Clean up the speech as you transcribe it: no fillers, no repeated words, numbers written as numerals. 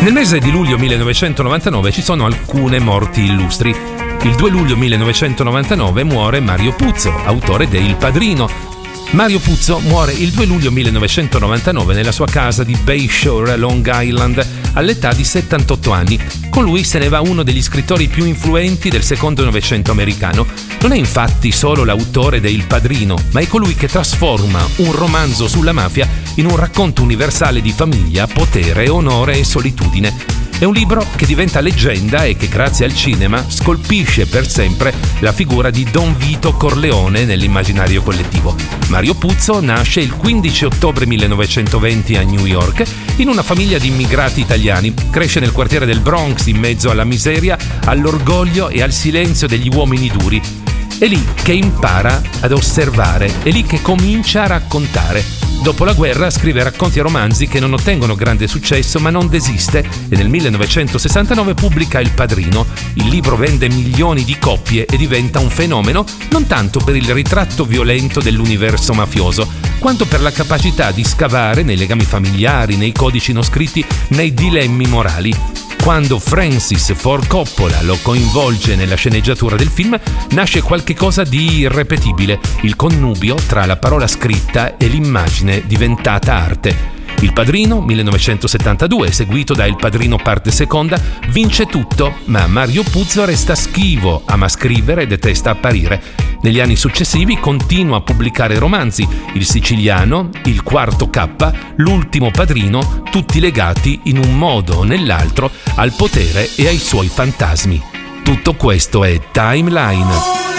Nel mese di luglio 1999 ci sono alcune morti illustri. Il 2 luglio 1999 muore Mario Puzo, autore de Il Padrino. Mario Puzo muore il 2 luglio 1999 nella sua casa di Bayshore, Long Island, all'età di 78 anni. Con lui se ne va uno degli scrittori più influenti del secondo Novecento americano. Non è infatti solo l'autore de Il Padrino, ma è colui che trasforma un romanzo sulla mafia in un racconto universale di famiglia, potere, onore e solitudine. È un libro che diventa leggenda e che grazie al cinema scolpisce per sempre la figura di Don Vito Corleone nell'immaginario collettivo. Mario Puzo nasce il 15 ottobre 1920 a New York in una famiglia di immigrati italiani. Cresce nel quartiere del Bronx in mezzo alla miseria, all'orgoglio e al silenzio degli uomini duri. È lì che impara ad osservare, è lì che comincia a raccontare. Dopo la guerra scrive racconti e romanzi che non ottengono grande successo, ma non desiste e nel 1969 pubblica Il Padrino. Il libro vende milioni di copie e diventa un fenomeno non tanto per il ritratto violento dell'universo mafioso, quanto per la capacità di scavare nei legami familiari, nei codici non scritti, nei dilemmi morali. Quando Francis Ford Coppola lo coinvolge nella sceneggiatura del film, nasce qualche cosa di irrepetibile, il connubio tra la parola scritta e l'immagine diventata arte. Il Padrino, 1972, seguito da Il Padrino parte seconda, vince tutto, ma Mario Puzo resta schivo, ama scrivere e detesta apparire. Negli anni successivi continua a pubblicare romanzi, Il Siciliano, Il Quarto K, L'Ultimo Padrino, tutti legati in un modo o nell'altro al potere e ai suoi fantasmi. Tutto questo è Timeline.